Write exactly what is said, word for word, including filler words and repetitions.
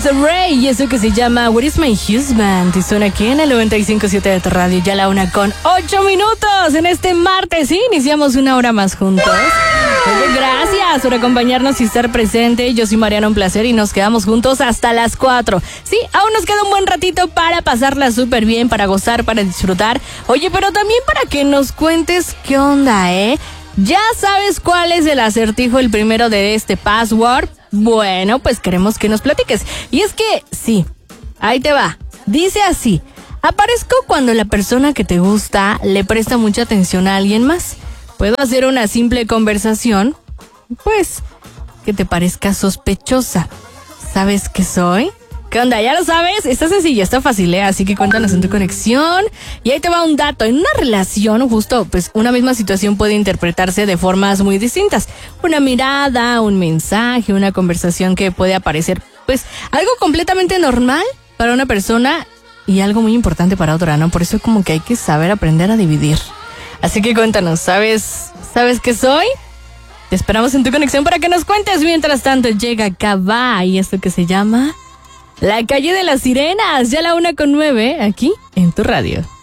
Ray y eso que se llama Where is my husband? Y suena aquí en el noventa y cinco punto siete de tu radio. Ya la una con ocho minutos en este martes. Sí, iniciamos una hora más juntos. Oye, gracias por acompañarnos y estar presente. Yo soy Mariana, un placer y nos quedamos juntos hasta las cuatro. Sí, aún nos queda un buen ratito para pasarla súper bien, para gozar, para disfrutar. Oye, pero también para que nos cuentes qué onda, ¿eh? ¿Ya sabes cuál es el acertijo, el primero de este password? Bueno, pues queremos que nos platiques. Y es que, sí, ahí te va. Dice así: aparezco cuando la persona que te gusta le presta mucha atención a alguien más. Puedo hacer una simple conversación, pues, que te parezca sospechosa. ¿Sabes qué soy? ¿Qué onda? ¿Ya lo sabes? Está sencillo, está fácil, ¿eh? Así que cuéntanos en tu conexión. Y ahí te va un dato. En una relación, justo, pues, una misma situación puede interpretarse de formas muy distintas. Una mirada, un mensaje, una conversación que puede aparecer, pues, algo completamente normal para una persona y algo muy importante para otra, ¿no? Por eso como que hay que saber aprender a dividir. Así que cuéntanos, ¿sabes, ¿sabes qué soy? Te esperamos en tu conexión para que nos cuentes. Mientras tanto, llega Cabá y esto que se llama La Calle de las Sirenas. Ya la una con nueve, aquí en tu radio.